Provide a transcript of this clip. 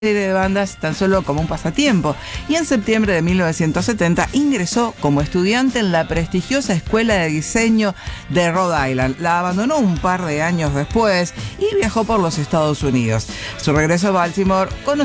de bandas tan solo como un pasatiempo, y en septiembre de 1970 ingresó como estudiante en la prestigiosa Escuela de Diseño de Rhode Island. La abandonó un par de años después y viajó por los Estados Unidos. Su regreso a Baltimore